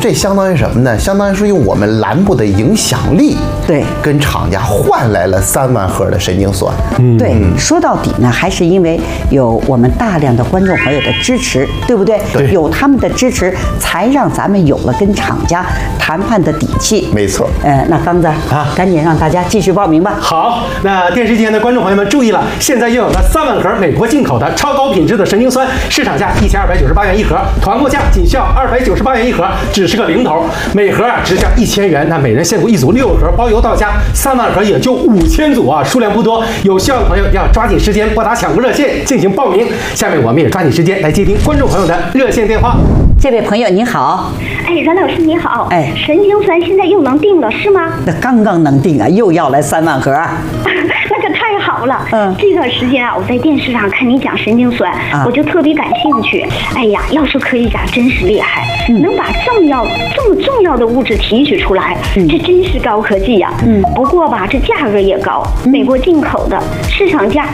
这相当于什么呢？相当于是用我们栏目的影响力， 对， 跟厂家换来了3万盒的神经酸。 对，说到底呢，还是因为有我们大量的观众朋友的支持，对不对？ 对， 有他们的支持，才让咱们有了跟厂家谈判的底气。 没错。 那刚子啊，赶紧让大家继续报名吧。 好，那电视机前的观众朋友们注意了，现在又有了3万盒美国进口的超高品质的神经酸，市场价1298元一盒，团购价仅需要298元一盒，只是个零头，每盒只价1000元，那每人限购1组6盒，包邮到家，3万盒也就5000组啊，数量不多，有需要的朋友要抓紧时间拨打抢购热线进行报名。下面我们也抓紧时间来接听观众朋友的热线电话。 这位朋友你好， 阮老师你好， 神经酸现在又能定了是吗？ 那刚刚能定啊，又要来3万盒。 那可太好了。这段时间啊，我在电视上看你讲神经酸，我就特别感兴趣。要是科学家真是厉害，能把这么重要的物质提取出来，这真是高科技呀。不过吧，这价格也高，美国进口的，市场价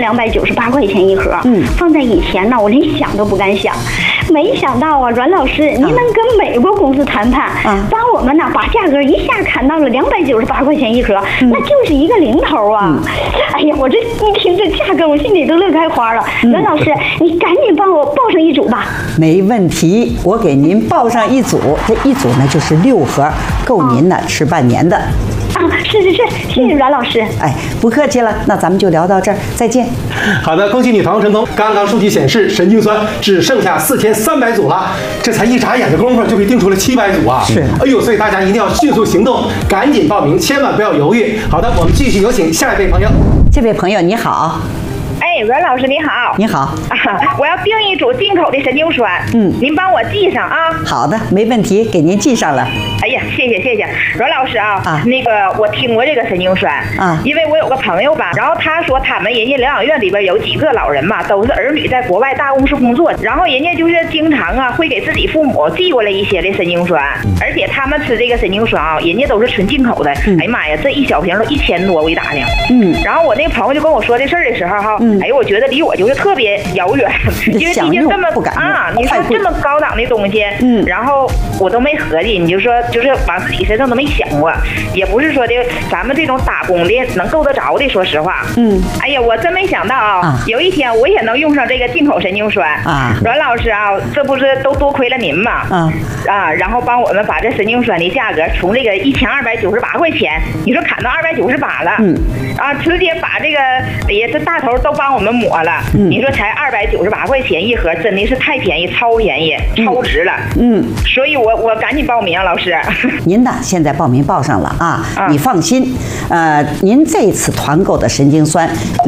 1298块钱一盒。放在以前呢，我连想都不敢想。没想到啊，阮老师，您能跟美国公司谈判，帮我们呢把价格一下砍到了298块钱一盒，那就是一个零头啊！我这一听这价格，我心里都乐开花了。阮老师，你赶紧帮我报上一组吧。 没问题，我给您报上一组，这一组呢就是6盒，够您呢吃半年的。 是，谢谢阮老师。 不客气了，那咱们就聊到这儿，再见。 好的，恭喜你团购成功。刚刚数据显示，神经酸只剩下4300组了，这才一眨眼的功夫就被定出了700组啊！ 是， 所以大家一定要迅速行动，赶紧报名，千万不要犹豫。好的，我们继续有请下一位朋友。 这位朋友你好。 阮老师你好， 你好我要订一组进口的神经酸，您帮我寄上啊。 好的，没问题，给您寄上了。 谢谢，阮老师那个我听过这个神经酸因为我有个朋友吧，然后他说他们人家疗养院里边有几个老人嘛，都是儿女在国外大公司工作，然后人家就是经常会给自己父母寄过来一些的神经酸，而且他们吃这个神经酸人家都是纯进口的。哎呀妈呀，这一小瓶都1000多，我一打听。然后我那个朋友就跟我说这事儿的时候我觉得离我就是特别遥远，因为毕竟这么你说这么高档的东西，然后我都没合计，你就说就是往自己身上都没想过，也不是说的咱们这种打工的能够得着的，说实话。我真没想到有一天我也能用上这个进口神经酸阮老师这不是都多亏了您嘛然后帮我们把这神经酸的价格从这个1298块钱，你说砍到298了，直接把这个也是大头都帮我们抹了，你说才298块钱一盒，真的是太便宜，超便宜，超值了。所以我赶紧报名老师。 您呢现在报名报上了你放心，您这次团购的神经酸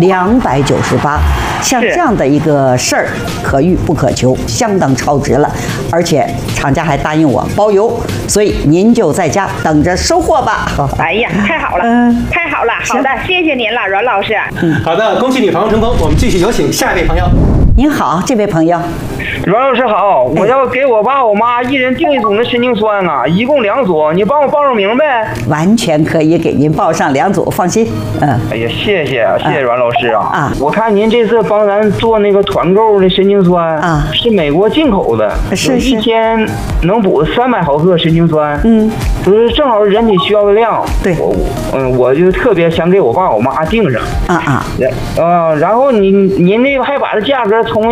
298，像这样的一个事儿可遇不可求，相当超值了，而且厂家还答应我包邮，所以您就在家等着收货吧。 太好了，太好了，好的，谢谢您了，阮老师。 好的，恭喜你团购成功，我们继续有请下一位朋友。 您好，这位朋友。 阮老师好，我要给我爸我妈一人订一组那神经酸一共2组，你帮我报上名呗。 完全可以给您报上2组，放心。 谢谢阮老师我看您这次帮咱做那个团购的神经酸是美国进口的， 是一天能补300毫克神经酸，就是正好人体需要的量。 对， 我就特别想给我爸我妈订上然后您那个还把这价格从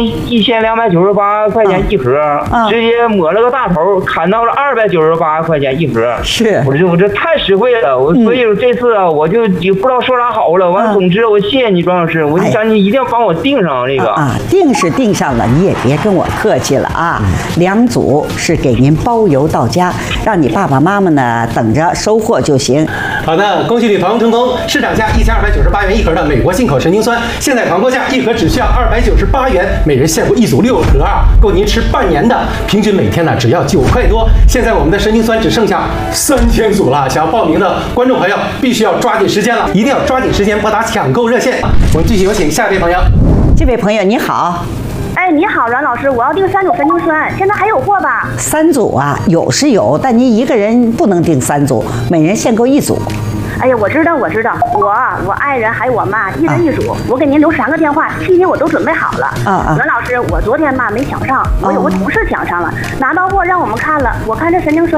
1298块钱一盒直接抹了个大头，砍到了298块钱一盒。 是， 我这太实惠了，所以这次我就也不知道说啥好了。完，总之我谢谢你，庄老师，我就想你一定要帮我订上这个定是订上了，你也别跟我客气了2组是给您包邮到家，让你爸爸妈妈呢等着收货就行。 好的，恭喜你团购成功，市场价1298元一盒的美国进口神经酸，现在团购价一盒只需要298元，每人限购1组6盒够您吃半年的，平均每天呢只要9块多。现在我们的神经酸只剩下3000组了，想要报名的观众朋友必须要抓紧时间了，一定要抓紧时间拨打抢购热线。我们继续有请下一位朋友。 这位朋友你好。 你好，阮老师，我要订3组神经酸，现在还有货吧 ？3组有是有，但您一个人不能订3组，每人限购1组。 我知道，我爱人还有我妈一人1组，我给您留3个电话，今天我都准备好了。阮老师，我昨天吧没抢上，我有个同事抢上了，拿到货让我们看了，我看这神经酸